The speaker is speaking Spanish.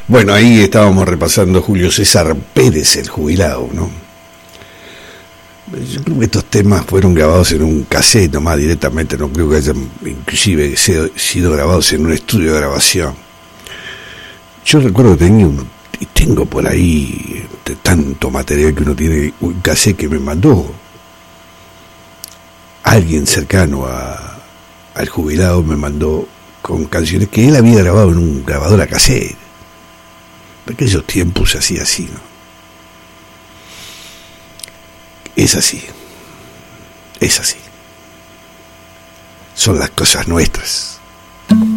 Bueno, ahí estábamos repasando Julio César Pérez, el jubilado, ¿no? Yo creo que estos temas fueron grabados en un cassette nomás directamente, no creo que hayan inclusive sido grabados en un estudio de grabación. Yo recuerdo que tengo por ahí de tanto material que uno tiene, un cassette que me mandó alguien cercano al jubilado, me mandó con canciones que él había grabado en un grabador a cassette. En aquellos tiempos se hacía así, ¿no? Es así. Es así. Son las cosas nuestras.